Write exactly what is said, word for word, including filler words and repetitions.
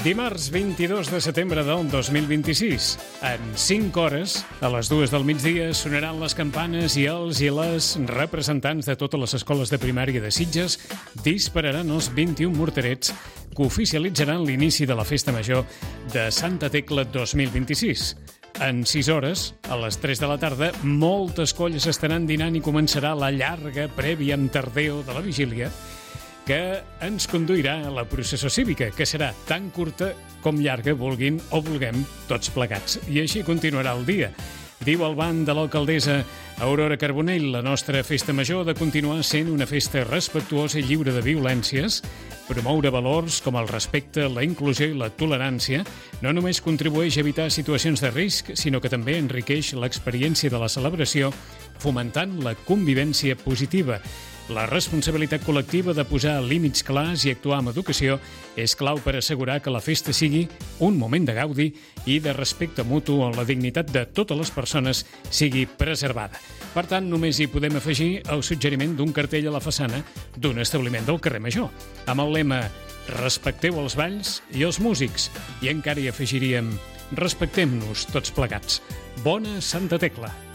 Dimarts vint-i-dos de setembre del dos mil vint-i-sis. En cinc hores, a les dues del migdia, sonaran les campanes i els i les representants de totes les escoles de primària de Sitges dispararan els vint-i-un morterets que oficialitzaran l'inici de la Festa Major de Santa Tecla dos mil vint-i-sis. En sis hores, a les tres de la tarda, moltes colles estaran dinant i començarà la llarga prèvia amb tardeo de la vigília que ens conduirà a la processó cívica, que serà tan curta com llarga vulguin o vulguem tots plegats. I així continuarà el dia. Diu el ban de l'alcaldessa Aurora Carbonell, la nostra festa major ha de continuar sent una festa respectuosa i lliure de violències, promoure valors com el respecte, la inclusió i la tolerància, no només contribueix a evitar situacions de risc, sinó que també enriqueix l'experiència de la celebració, fomentant la convivència positiva. La responsabilitat col·lectiva de posar límits clars i actuar amb educació és clau per assegurar que la festa sigui un moment de gaudi i de respecte mutu on la dignitat de totes les persones sigui preservada. Per tant, només hi podem afegir el suggeriment d'un cartell a la façana d'un establiment del carrer Major, amb el lema «Respecteu els balls i els músics» i encara hi afegiríem «Respectem-nos tots plegats». Bona Santa Tecla!